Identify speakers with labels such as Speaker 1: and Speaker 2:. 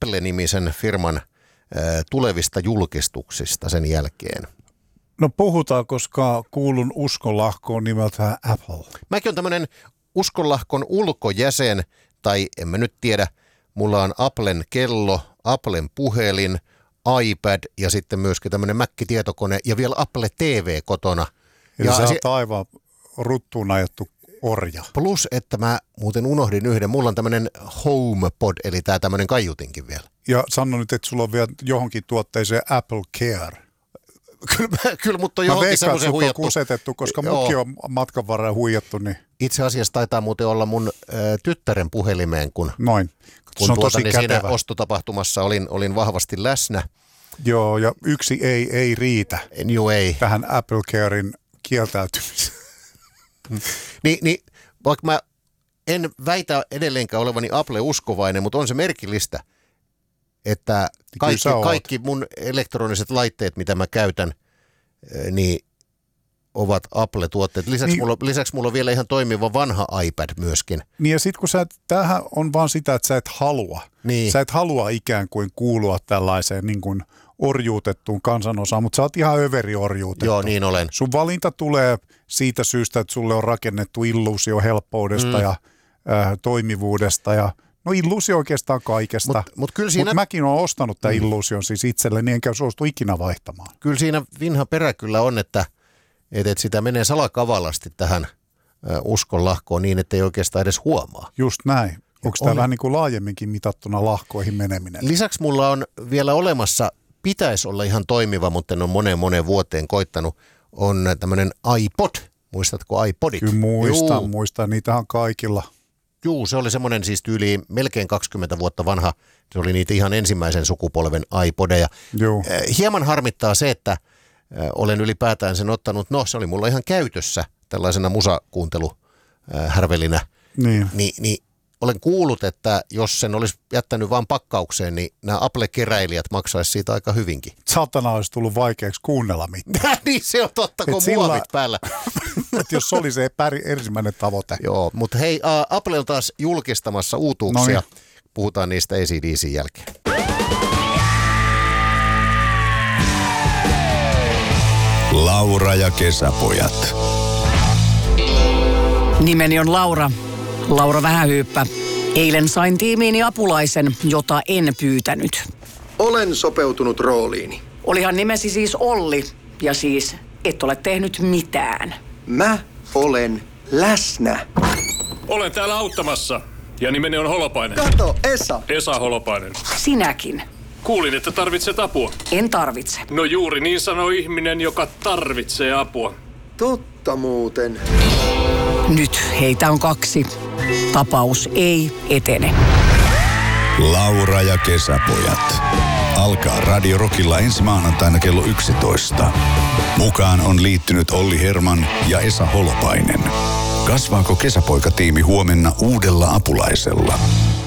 Speaker 1: Apple-nimisen firman tulevista julkistuksista sen jälkeen?
Speaker 2: No puhutaan, koska kuulun uskonlahkoon nimeltään Apple.
Speaker 1: Mäkin on tämmöinen uskonlahkon ulkojäsen, tai en mä nyt tiedä, mulla on Applen kello, Applen puhelin, iPad ja sitten myöskin tämmöinen Mac-tietokone ja vielä Apple TV kotona.
Speaker 2: Eli sä oot aivan ruttuun ajettu orja.
Speaker 1: Plus, että mä muuten unohdin yhden, mulla on tämmöinen HomePod, eli tää tämmöinen kaiutinkin vielä.
Speaker 2: Ja sano nyt, että sulla on vielä johonkin tuotteeseen Apple Care.
Speaker 1: Kyllä, mutta on johonkin semmoisen huijattu.
Speaker 2: Mä kusetettu, koska mukin on matkan varrella huijattu. Niin.
Speaker 1: Itse asiassa taitaa muuten olla mun tyttären puhelimeen, kun
Speaker 2: se on tosi kätevä.
Speaker 1: Siinä ostotapahtumassa olin vahvasti läsnä.
Speaker 2: Joo, ja yksi ei riitä
Speaker 1: ei.
Speaker 2: tähän Apple Carein kieltäytymiseen.
Speaker 1: Niin, vaikka mä en väitä edelleenkään olevani Apple-uskovainen, mutta on se merkillistä, että kaikki mun elektroniset laitteet, mitä mä käytän, niin ovat Apple-tuotteet. Lisäksi mulla on vielä ihan toimiva vanha iPad myöskin.
Speaker 2: Niin ja sitten kun tämähän on vaan sitä, että sä et halua.
Speaker 1: Niin.
Speaker 2: Sä et halua ikään kuin kuulua tällaiseen niin kuin orjuutettuun kansanosaan, mutta sä oot ihan överiorjuutettu.
Speaker 1: Joo, niin olen.
Speaker 2: Sun valinta tulee siitä syystä, että sulle on rakennettu illuusio helppoudesta ja toimivuudesta ja no illuusio oikeastaan kaikesta. Mutta mäkin olen ostanut tämän illuusion siis itselleni, enkä suostu ikinä vaihtamaan.
Speaker 1: Kyllä siinä vinha perä kyllä on, että sitä menee salakavallasti tähän uskonlahkoon niin, että ei oikeastaan edes huomaa.
Speaker 2: Just näin. Onko tämä vähän niin kuin laajemminkin mitattuna lahkoihin meneminen?
Speaker 1: Lisäksi mulla on vielä olemassa, pitäisi olla ihan toimiva, mutta en ole moneen vuoteen koittanut, on tämmöinen iPod. Muistatko iPodit?
Speaker 2: Kyllä muistan. Niitähän kaikilla.
Speaker 1: Juu, se oli semmoinen siis tyyliin melkein 20 vuotta vanha. Se oli niitä ihan ensimmäisen sukupolven iPodeja.
Speaker 2: Juu.
Speaker 1: Hieman harmittaa se, että olen ylipäätään sen ottanut. No, se oli mulla ihan käytössä tällaisena musakuunteluhärvelinä. Niin olen kuullut, että jos sen olisi jättänyt vaan pakkaukseen, niin nämä Apple-keräilijät maksaisi siitä aika hyvinkin.
Speaker 2: Satana olisi tullut vaikeaksi kuunnella mitään.
Speaker 1: Niin se on totta, kun muovit päällä.
Speaker 2: Että jos se oli se ensimmäinen tavoite.
Speaker 1: Joo, mutta hei, Apple on taas julkistamassa uutuuksia. Noniin. Puhutaan niistä AC/DC:n jälkeen.
Speaker 3: Laura ja kesäpojat.
Speaker 4: Nimeni on Laura. Laura Vähähyyppä. Eilen sain tiimiini apulaisen, jota en pyytänyt.
Speaker 5: Olen sopeutunut rooliini.
Speaker 4: Olihan nimesi siis Olli, ja siis et ole tehnyt mitään.
Speaker 5: Mä olen läsnä.
Speaker 6: Olen täällä auttamassa, ja nimeni on Holopainen.
Speaker 5: Kato, Esa.
Speaker 6: Esa Holopainen.
Speaker 4: Sinäkin.
Speaker 6: Kuulin, että tarvitset apua.
Speaker 4: En tarvitse.
Speaker 6: No juuri niin sanoi ihminen, joka tarvitsee apua.
Speaker 5: Totta muuten.
Speaker 4: Nyt heitä on 2. Tapaus ei etene.
Speaker 3: Laura ja kesäpojat. Alkaa Radio Rockilla ensi maanantaina kello 11. Mukaan on liittynyt Olli Herman ja Esa Holopainen. Kasvaako kesäpoikatiimi huomenna uudella apulaisella?